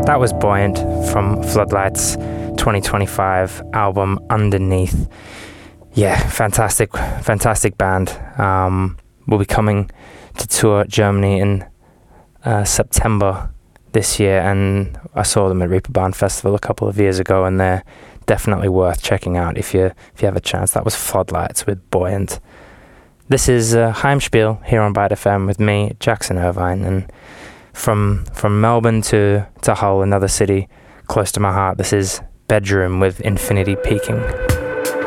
That was Buoyant from Floodlights 2025 album Underneath. Yeah, fantastic band. Will be coming to tour Germany in September this year, and I saw them at Reeperbahn Festival a couple of years ago, and they're definitely worth checking out if you have a chance. That was Floodlights with Buoyant. This is Heimspiel here on Byte FM with me, Jackson Irvine, and from Melbourne to Hull, another city close to my heart, this is Bedroom with Infinity Peaking.